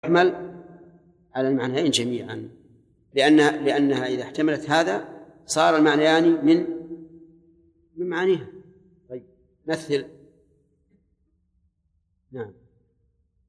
تحمل على المعنيين جميعا، لأنها إذا احتملت هذا صار المعنيان من معانيها. طيب مثل. نعم.